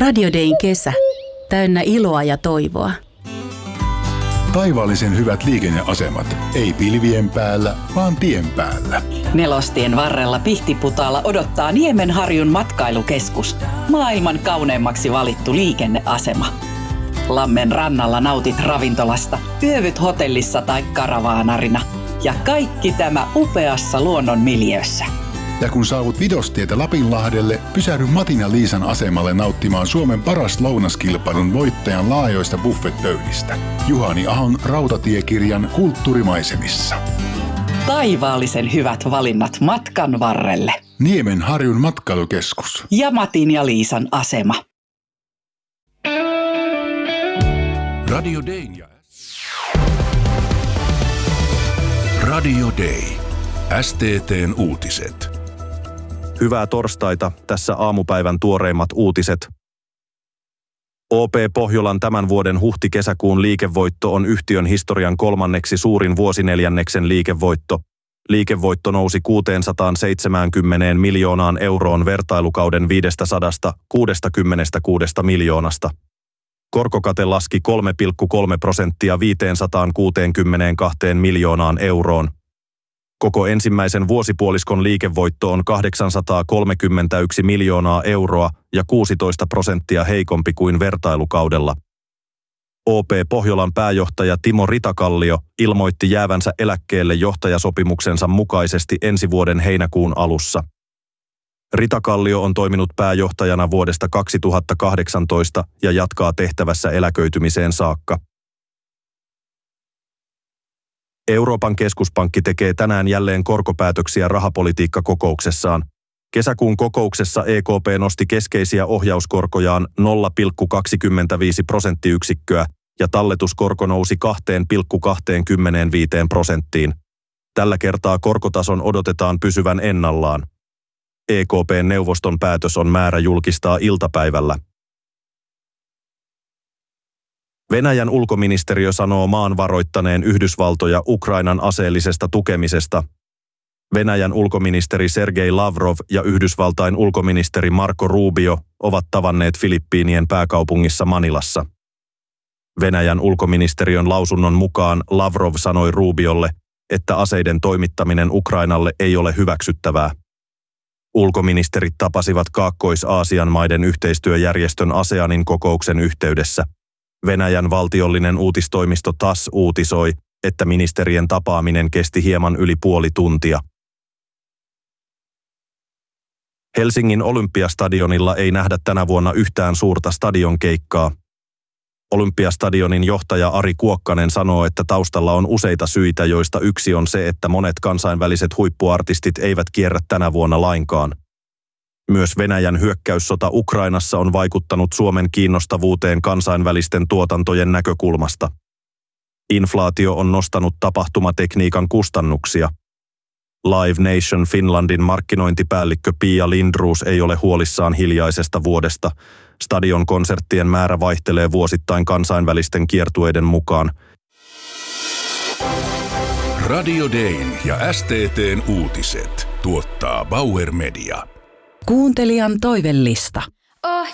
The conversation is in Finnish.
Radio Dayn kesä. Täynnä iloa ja toivoa. Taivaallisen hyvät liikenneasemat. Ei pilvien päällä, vaan tien päällä. Nelostien varrella Pihtiputaalla odottaa Niemenharjun matkailukeskus. Maailman kauneimmaksi valittu liikenneasema. Lammen rannalla nautit ravintolasta, yövyt hotellissa tai karavaanarina. Ja kaikki tämä upeassa luonnon miljöössä. Ja kun saavut Vidostietä Lapinlahdelle, pysähdy Matin ja Liisan asemalle nauttimaan Suomen paras lounaskilpailun voittajan laajoista buffetpöydistä. Juhani Ahon rautatiekirjan Kulttuurimaisemissa. Taivaallisen hyvät valinnat matkan varrelle. Niemenharjun matkailukeskus. Ja Matin ja Liisan asema. Radio Dayn ja Radio Day. STT:n uutiset. Hyvää torstaita, tässä aamupäivän tuoreimmat uutiset. OP Pohjolan tämän vuoden huhti-kesäkuun liikevoitto on yhtiön historian kolmanneksi suurin vuosineljänneksen liikevoitto. Liikevoitto nousi 670 miljoonaan euroon vertailukauden 566 miljoonasta. Korkokate laski 3,3% 562 miljoonaan euroon. Koko ensimmäisen vuosipuoliskon liikevoitto on 831 miljoonaa euroa ja 16% heikompi kuin vertailukaudella. OP Pohjolan pääjohtaja Timo Ritakallio ilmoitti jäävänsä eläkkeelle johtajasopimuksensa mukaisesti ensi vuoden heinäkuun alussa. Ritakallio on toiminut pääjohtajana vuodesta 2018 ja jatkaa tehtävässä eläköitymiseen saakka. Euroopan keskuspankki tekee tänään jälleen korkopäätöksiä rahapolitiikkakokouksessaan. Kesäkuun kokouksessa EKP nosti keskeisiä ohjauskorkojaan 0,25% ja talletuskorko nousi 2,25%. Tällä kertaa korkotason odotetaan pysyvän ennallaan. EKP-neuvoston päätös on määrä julkistaa iltapäivällä. Venäjän ulkoministeriö sanoo maan varoittaneen Yhdysvaltoja Ukrainan aseellisesta tukemisesta. Venäjän ulkoministeri Sergei Lavrov ja Yhdysvaltain ulkoministeri Marco Rubio ovat tavanneet Filippiinien pääkaupungissa Manilassa. Venäjän ulkoministeriön lausunnon mukaan Lavrov sanoi Rubiolle, että aseiden toimittaminen Ukrainalle ei ole hyväksyttävää. Ulkoministerit tapasivat Kaakkois-Aasian maiden yhteistyöjärjestön ASEANin kokouksen yhteydessä. Venäjän valtiollinen uutistoimisto TASS uutisoi, että ministerien tapaaminen kesti hieman yli puoli tuntia. Helsingin Olympiastadionilla ei nähdä tänä vuonna yhtään suurta stadionkeikkaa. Olympiastadionin johtaja Ari Kuokkanen sanoo, että taustalla on useita syitä, joista yksi on se, että monet kansainväliset huippuartistit eivät kierrä tänä vuonna lainkaan. Myös Venäjän hyökkäyssota Ukrainassa on vaikuttanut Suomen kiinnostavuuteen kansainvälisten tuotantojen näkökulmasta. Inflaatio on nostanut tapahtumatekniikan kustannuksia. Live Nation Finlandin markkinointipäällikkö Pia Lindroos ei ole huolissaan hiljaisesta vuodesta. Stadion konserttien määrä vaihtelee vuosittain kansainvälisten kiertueiden mukaan. Radio Dayn ja STT:n uutiset tuottaa Bauer Media. Kuuntelijan toivellista.